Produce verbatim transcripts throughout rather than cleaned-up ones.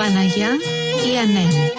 Παναγιά η Ανέμη.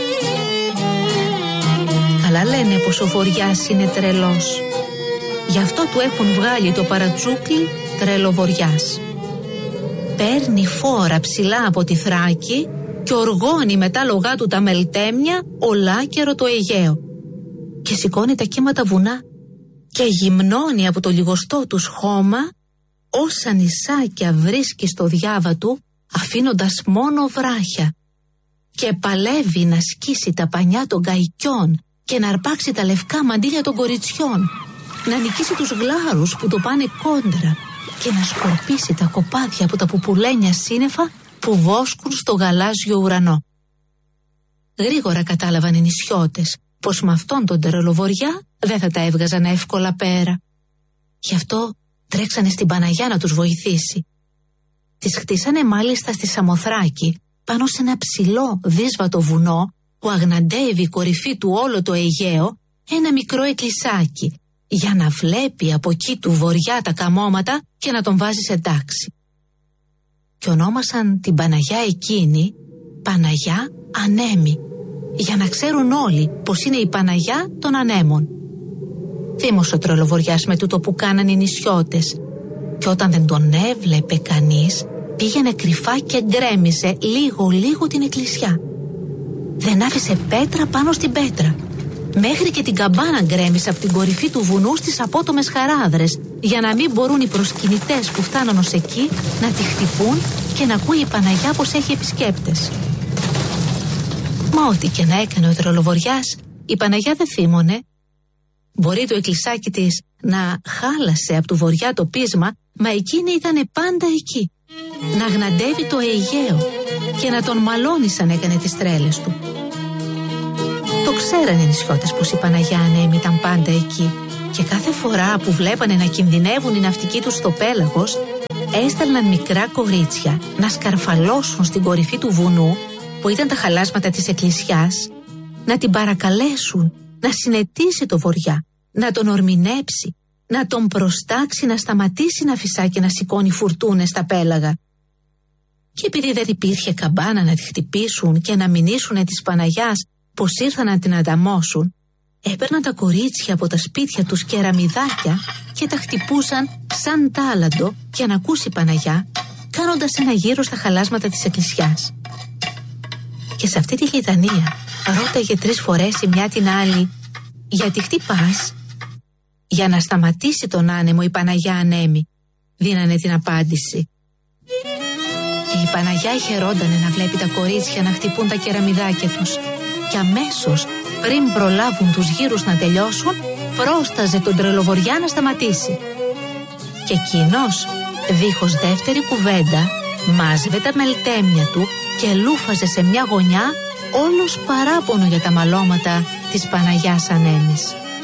Καλά λένε πως ο Βοριάς είναι τρελός. Γι' αυτό του έχουν βγάλει το παρατσούκλι Τρελοβοριάς. Παίρνει φόρα ψηλά από τη Θράκη και οργώνει με τα λογά του τα μελτέμια ολάκερο το Αιγαίο. Και σηκώνει τα κύματα βουνά και γυμνώνει από το λιγοστό του χώμα όσα νησάκια βρίσκει στο διάβα του, αφήνοντας μόνο βράχια. Και παλεύει να σκίσει τα πανιά των καϊκιών και να αρπάξει τα λευκά μαντίλια των κοριτσιών, να νικήσει τους γλάρους που το πάνε κόντρα και να σκορπίσει τα κοπάδια από τα πουπουλένια σύννεφα που βόσκουν στο γαλάζιο ουρανό. Γρήγορα κατάλαβαν οι νησιώτες πως με αυτόν τον Τρελοβοριά δεν θα τα έβγαζαν εύκολα πέρα. Γι' αυτό τρέξανε στην Παναγιά να τους βοηθήσει. Τις χτίσανε μάλιστα στη Σαμοθράκη, πάνω σε ένα ψηλό δύσβατο βουνό που αγναντεύει η κορυφή του όλο το Αιγαίο, ένα μικρό εκκλησάκι, για να βλέπει από εκεί του βοριά τα καμώματα και να τον βάζει σε τάξη. Και ονόμασαν την Παναγιά εκείνη Παναγιά Ανέμη, για να ξέρουν όλοι πως είναι η Παναγιά των Ανέμων. Θύμωσε ο Τρελοβοριάς με τούτο που κάναν οι νησιώτες, και όταν δεν τον έβλεπε κανείς, πήγαινε κρυφά και γκρέμιζε λίγο λίγο την εκκλησιά. Δεν άφησε πέτρα πάνω στην πέτρα. Μέχρι και την καμπάνα γκρέμισε από την κορυφή του βουνού στις απότομες χαράδρες, για να μην μπορούν οι προσκυνητές που φτάναν ως εκεί να τη χτυπούν και να ακούει η Παναγιά πως έχει επισκέπτες. Μα ό,τι και να έκανε ο Τρελοβοριάς, η Παναγιά δεν θύμωνε. Μπορεί το εκκλησάκι της να χάλασε από του βοριά το πείσμα, μα εκείνη ήταν πάντα εκεί, να γναντεύει το Αιγαίο και να τον μαλώνει σαν έκανε τις τρέλες του. Το ξέρανε οι νησιώτες πως η Παναγιά Ανέμη ήταν πάντα εκεί, και κάθε φορά που βλέπανε να κινδυνεύουν οι ναυτικοί τους στο πέλαγος, έστελναν μικρά κορίτσια να σκαρφαλώσουν στην κορυφή του βουνού που ήταν τα χαλάσματα της εκκλησιάς, να την παρακαλέσουν να συνετίσει το βοριά, να τον ορμηνέψει, να τον προστάξει, να σταματήσει να φυσά και να σηκώνει φουρτούνες στα πέλαγα. Και επειδή δεν υπήρχε καμπάνα να τη χτυπήσουν και να μηνύσουνε της Παναγιάς πως ήρθαν να την ανταμώσουν, έπαιρναν τα κορίτσια από τα σπίτια τους κεραμιδάκια και τα χτυπούσαν σαν τάλαντο για να ακούσει η Παναγιά, κάνοντας ένα γύρο στα χαλάσματα της εκκλησιάς. Και σε αυτή τη λιτανία ρώταγε τρεις φορές η μια την άλλη, «Γιατί χτυπάς?» Για να σταματήσει τον άνεμο η Παναγιά Ανέμη, δίνανε την απάντηση. Και η Παναγιά χαιρόντανε να βλέπει τα κορίτσια να χτυπούν τα κεραμιδάκια τους, και αμέσως πριν προλάβουν τους γύρους να τελειώσουν, πρόσταζε τον Τρελοβοριά να σταματήσει. Και εκείνος, δίχως δεύτερη κουβέντα, μάζευε τα μελτέμια του και λούφαζε σε μια γωνιά όλος παράπονο για τα μαλώματα της Παναγιάς Ανέμης.